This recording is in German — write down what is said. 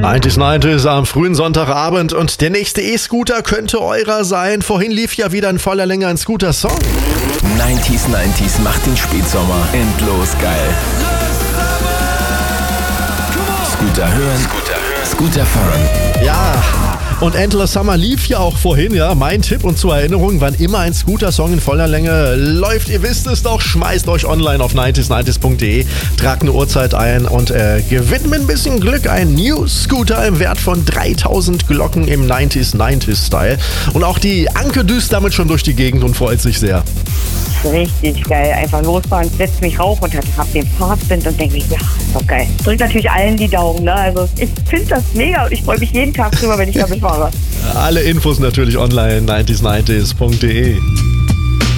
90s am frühen Sonntagabend und der nächste E-Scooter könnte eurer sein. Vorhin lief ja wieder in voller Länge ein Scooter-Song. 90s macht den Spätsommer endlos geil. Scooter hören, Scooter fahren. Ja, und Endless Summer lief ja auch vorhin, ja. Mein Tipp und zur Erinnerung, wann immer ein Scooter-Song in voller Länge läuft, ihr wisst es doch, schmeißt euch online auf 90s90s.de, tragt eine Uhrzeit ein und gewinnt mit ein bisschen Glück einen New Scooter im Wert von 3000 Glocken im 90s-Style. Und auch die Anke düst damit schon durch die Gegend und freut sich sehr. Richtig geil. Einfach losfahren, setz mich rauf und hab den Fahrtwind und denke mir, ja, ist doch geil. Drückt natürlich allen die Daumen, ne? Also ich finde das mega und ich freue mich jeden Tag drüber, wenn ich damit fahre. Alle Infos natürlich online 90s90s.de.